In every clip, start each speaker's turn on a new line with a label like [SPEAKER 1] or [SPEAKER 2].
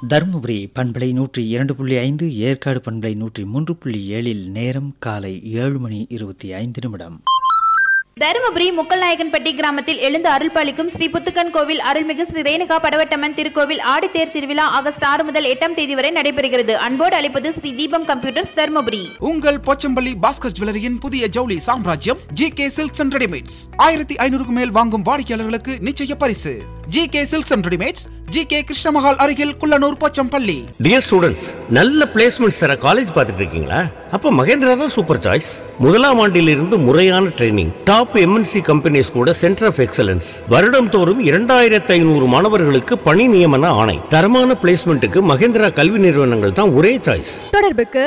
[SPEAKER 1] தருமபுரி பண்பலை 102.5, ஏற்காடு பண்பலை 103.7 நேரம் காலை 7:25.
[SPEAKER 2] தருமபுரி முக்கல்நாயக்கன்பட்டி கிராமத்தில் எழுந்து அருள்பாலிக்கும் ஸ்ரீ புத்துக்கன் கோவில் அருள்மிகு ஸ்ரீ ரேணுகா படவட்டம்மன் திருக்கோவில் ஆடித்தேர் திருவிழா ஆகஸ்ட் 6 முதல் 8 தேதி வரை நடைபெறுகிறது. அன்போடு அழைப்பது ஸ்ரீ தீபம் கம்ப்யூட்டர்ஸ் தருமபுரி.
[SPEAKER 3] உங்கள் போச்சம்பள்ளி பாஸ்கர் ஜுவல்லரியின் புதிய ஜவுளி சாம்ராஜ்யம் ஜிகே சில்க்ஸ் அண்ட் ரெடிமேட்ஸ். 1500 மேல் வாங்கும் வாடிக்கையாளர்களுக்கு நிச்சய பரிசு. GK silks and readymades, GK Krishna Mahal அருகில் குள்ளனூர் போச்சம்பள்ளி.
[SPEAKER 4] டியர் ஸ்டூடெண்ட்ஸ், நல்ல பிளேஸ்மெண்ட்ஸ் தர காலேஜ் பார்த்துட்டு இருக்கீங்களா? அப்ப மகேந்திரா தான் சூப்பர் சாய்ஸ். முதலாம் ஆண்டிலிருந்து முறையான ட்ரைனிங், டாப் எம்என்சி கம்பெனிஸ் கூட சென்டர் ஆஃப் எக்ஸலன்ஸ், வருடம் தோறும் 2500 மாணவர்களுக்கு பணி நியமன ஆணை. தரமான பிளேஸ்மெண்ட்டுக்கு மகேந்திரா கல்வி நிறுவனங்கள் தான் ஒரே சாய்ஸ்.
[SPEAKER 5] தொடர்புக்கு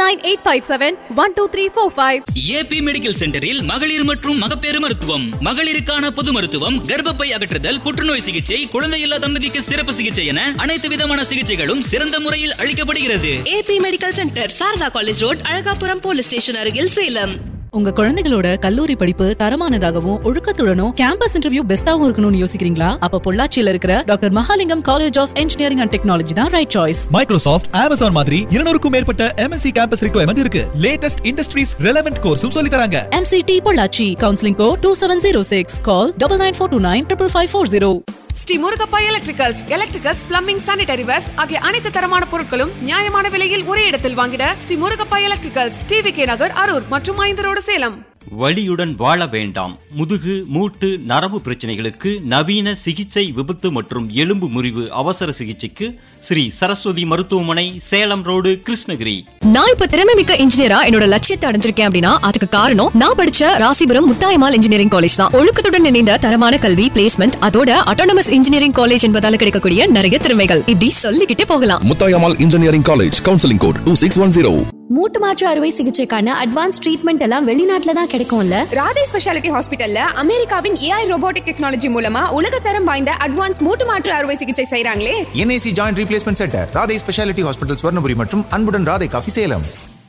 [SPEAKER 5] 8985712345.
[SPEAKER 6] ஏபி மெடிக்கல் சென்டரில் மகளிர் மற்றும் மகப்பேறு மருத்துவம், மகளிருக்கான பொது மருத்துவம், கர்ப்பப்பை அகற்றுதல், புற்றுநோய் சிகிச்சை, குழந்தையில்லா தம்பதிக்கு சிறப்பு சிகிச்சை என அனைத்து விதமான சிகிச்சைகளும் சிறந்த முறையில் அளிக்கப்படுகிறது.
[SPEAKER 5] AB medical centre, Saradha college road, Alagapuram police station அருகில், சேலம்.
[SPEAKER 7] உங்க குழந்தைகளோட கல்லூரி படிப்பு தரமானதாகவும் ஒழுக்கத்துடனும் கேம்பஸ் இன்டர்வியூ பெஸ்டாவும் இருக்கணும்னு யோசிக்கிறீங்களா? அப்ப பொள்ளாச்சியில இருக்கிற doctor Mahalingam college of engineering and technology தான் ரைட் சாய்ஸ்.
[SPEAKER 8] மைக்ரோசாஃப்ட், அமேசான் மாதிரி 200க்கும் மேற்பட்ட MNC கேம்பஸ் ரிக்வயர்மெண்ட் இருக்கு. லேட்டஸ்ட் இண்டஸ்ட்ரீஸ் ரெலவென்ட் கோர்ஸும் சொல்லி தராங்க.
[SPEAKER 7] MCT பொள்ளாச்சி. Counselling code 2706. கால் 9942955540.
[SPEAKER 5] Sri Murugappa electricals, plumbing, sanitary verse ஆகிய அனைத்து தரமான பொருட்களும் நியாயமான விலையில் ஒரே இடத்தில் வாங்கிட ஸ்ரீ முருகப்பா எலக்ட்ரிகல்ஸ், டிவிகே நகர், அரூர் மற்றும் 5 ரோடு, சேலம்.
[SPEAKER 9] வலியுடன் வாழ வேண்டாம். முதுகு, மூட்டு, நரம்பு பிரச்சனைகளுக்கு நவீன சிகிச்சை, விபத்து மற்றும் எலும்பு முறிவு அவசர சிகிச்சைக்கு ஸ்ரீ சரஸ்வதி மருத்துவமனை, சேலம் ரோடு, கிருஷ்ணகிரி.
[SPEAKER 5] நான் இப்ப திறமை மிக்க இன்ஜினியரா என்னோட லட்சியத்தை அடைஞ்சிருக்கேன் அப்படின்னா அதுக்கு காரணம் நான் படிச்ச ராசிபுரம் முத்தாயம்மாள் இன்ஜினியரிங் காலேஜ் தான். ஒழுக்கத்துடன் இணைந்த தரமான கல்வி, பிளேஸ்மெண்ட், அதோட அட்டானமஸ் இன்ஜினியரிங் காலேஜ் என்பதால கிடைக்கக்கூடிய நிறைய திறமைகள் இப்படி சொல்லிக்கிட்டே போகலாம்.
[SPEAKER 10] Muthayammal engineering college, counselling code 2610.
[SPEAKER 11] மூட்டு மாற்று அறுவை சிகிச்சைக்கான அட்வான்ஸ் ட்ரீட்மெண்ட் எல்லாம் வெளிநாட்டுல தான் கிடைக்கும்ல.
[SPEAKER 5] ராதே ஸ்பெஷாலிட்டி ஹாஸ்பிட்டல்ல அமெரிக்காவின் AI ரோபோட்டிக் டெக்னாலஜி மூலமா உலகத்தரம் வாய்ந்த அட்வான்ஸ் மூட்டு மாற்று அறுவை சிகிச்சை செய்றாங்களே.
[SPEAKER 12] NAC joint replacement centre, Radhe speciality hospital, Swarnapuri மற்றும் அன்புடன் ராதே காஃபி, சேலம்.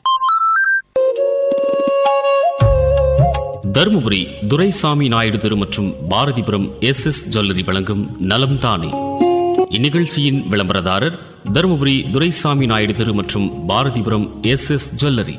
[SPEAKER 13] தருமபுரி துரைசாமி நாயுடு தெரு மற்றும் பாரதிபுரம் SS ஜுவல்லரி வழங்கும் நலம் தானே. இந்நிகழ்ச்சியின் விளம்பரதாரர் தருமபுரி துரைசாமி நாயுடு தெரு மற்றும் பாரதிபுரம் SS ஜுவல்லரி.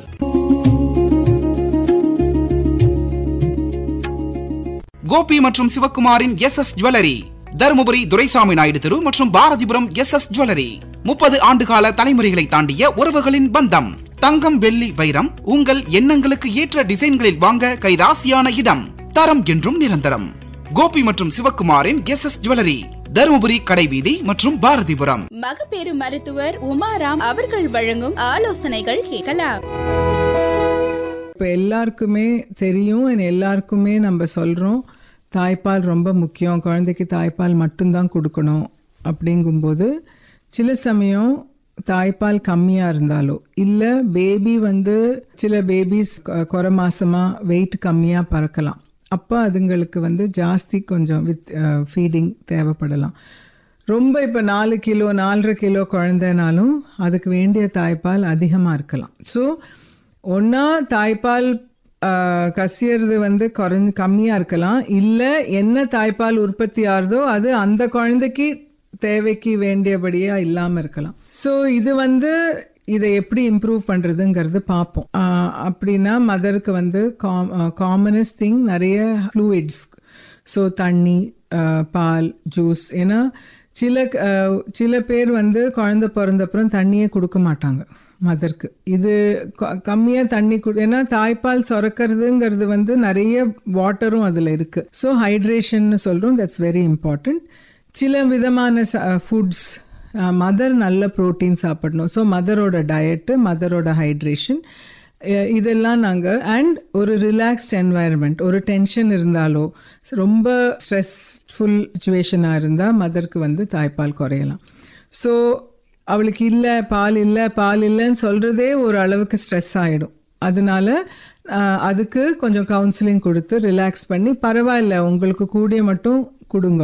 [SPEAKER 3] கோபி மற்றும் சிவக்குமாரின் SS ஜுவல்லரி, தருமபுரி துரைசாமி நாயுடு தெரு மற்றும் பாரதிபுரம் SS ஜுவல்லரி. 30 ஆண்டுகால தலைமுறைகளை தாண்டிய உறவுகளின் பந்தம். தங்கம், வெள்ளி, வைரம் உங்கள் எண்ணங்களுக்கு ஏற்ற டிசைன்களில் வாங்க கைராசியான இடம். தரம் என்றும் நிரந்தரம். கோபி மற்றும் சிவக்குமாரின் SS ஜுவல்லரி, தருமபுரி கடைவீதி மற்றும் பாரதிபுரம்.
[SPEAKER 2] மகப்பேறு மருத்துவர் உமாராம் அவர்கள் வழங்கும் ஆலோசனைகள் கேட்கலாம்.
[SPEAKER 14] இப்போ எல்லாருக்குமே தெரியும், எல்லாருக்குமே நம்ம சொல்கிறோம் தாய்ப்பால் ரொம்ப முக்கியம், குழந்தைக்கு தாய்ப்பால் மட்டும்தான் கொடுக்கணும். அப்படிங்கும்போது சில சமயம் தாய்ப்பால் கம்மியாக இருந்தாலோ இல்லை பேபி சில பேபிஸ் குறை மாசமாக வெயிட் கம்மியாக பறக்கலாம். அப்போ அதுங்களுக்கு ஜாஸ்தி கொஞ்சம் ஃபீடிங் தேவைப்படலாம். ரொம்ப இப்போ 4 கிலோ 4.5 கிலோ குழந்தைனாலும் அதுக்கு வேண்டிய தாய்ப்பால் அதிகமாக இருக்கலாம். ஸோ ஒன்றா தாய்ப்பால் கசியறது கம்மியாக இருக்கலாம், இல்லை என்ன தாய்ப்பால் உற்பத்தி ஆகுதோ அது அந்த குழந்தைக்கு தேவைக்கு வேண்டியபடியாக இல்லாமல் இருக்கலாம். ஸோ இது இதை எப்படி இம்ப்ரூவ் பண்ணுறதுங்கிறது பார்ப்போம். அப்படின்னா மதருக்கு காமனஸ்ட் திங் நிறைய ஃப்ளூயிட்ஸ், ஸோ தண்ணி, பால், ஜூஸ். ஏன்னா சில பேர் குழந்தை பிறந்தப்புறம் தண்ணியே கொடுக்க மாட்டாங்க மதருக்கு. இது கம்மியாக தண்ணி ஏன்னா தாய்ப்பால் சுரக்கிறதுங்கிறது நிறைய வாட்டரும் அதில் இருக்குது. ஸோ ஹைட்ரேஷன்னு சொல்கிறோம், தட்ஸ் வெரி இம்பார்ட்டண்ட். சில விதமான ஃபுட்ஸ், மதர் நல்ல ப்ரோட்டீன் சாப்பிடணும். ஸோ மதரோட டயட்டு, மதரோட ஹைட்ரேஷன், இதெல்லாம் நாங்கள் அண்ட் ஒரு ரிலாக்ஸ்ட் என்வாயர்மெண்ட். ஒரு டென்ஷன் இருந்தாலோ ரொம்ப ஸ்ட்ரெஸ்ஃபுல் சுச்சுவேஷனாக இருந்தால் மதருக்கு தாய்ப்பால் குறையலாம். ஸோ அவளுக்கு பால் இல்லைன்னு சொல்கிறதே ஒரு அளவுக்கு ஸ்ட்ரெஸ் ஆகிடும். அதனால அதுக்கு கொஞ்சம் கவுன்சிலிங் கொடுத்து ரிலாக்ஸ் பண்ணி பரவாயில்ல உங்களுக்கு கூடிய மட்டும் கொடுங்க.